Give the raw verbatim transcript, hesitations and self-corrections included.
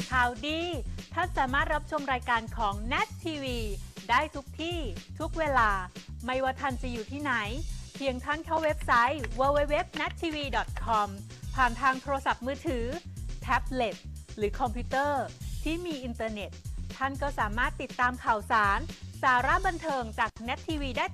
ข่าวดีท่านสามารถรับชมรายการของ เน็ต ที วี ได้ทุกที่ทุกเวลาไม่ว่าท่านจะอยู่ที่ไหนเพียงท่านเข้าเว็บไซต์ ดับเบิลยู ดับเบิลยู ดับเบิลยู ดอท เน็ต ที วี ดอท คอม ผ่านทางโทรศัพท์มือถือแท็บเล็ตหรือคอมพิวเตอร์ที่มีอินเทอร์เน็ตท่านก็สามารถติดตามข่าวสารสาระบันเทิงจาก เน็ต ที วี ได้